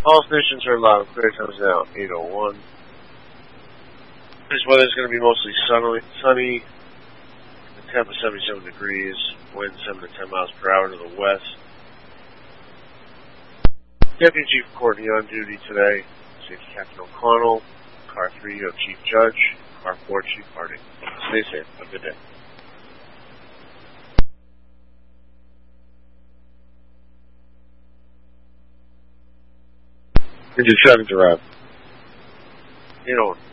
All stations are loud. Clear times now, 8:01. This weather is going to be mostly sunny. The temp is 77 degrees. Wind 7 to 10 miles per hour to the west. Deputy Chief Courtney on duty today. Safety Captain O'Connell. Car 3, you have Chief Judge. Car 4, Chief Harding. Stay safe. Have a good day. 57 arrived. 8:01.